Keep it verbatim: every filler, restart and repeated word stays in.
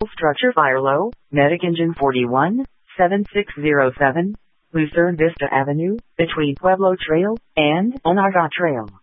Structure Fire Low, Medic Engine forty-one, seven six zero seven, Lucerne Vista Avenue, between Pueblo Trail and Onaga Trail.